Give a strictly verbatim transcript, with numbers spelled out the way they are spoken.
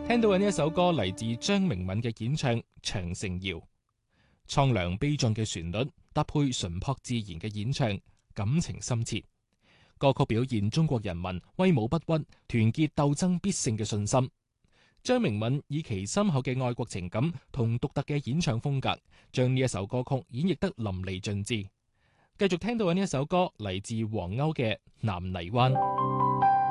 聽到嘅呢一首歌嚟自張明敏嘅演唱《長城謠》，蒼涼悲壯嘅旋律搭配淳樸自然嘅演唱，感情深切。歌曲表現中國人民威武不屈、團結鬥爭必勝嘅信心。張明敏以其深厚嘅愛國情感同獨特嘅演唱風格，將呢一首歌曲演繹得淋漓盡致。繼續聽到嘅呢一首歌嚟自黃歐嘅《南泥灣》。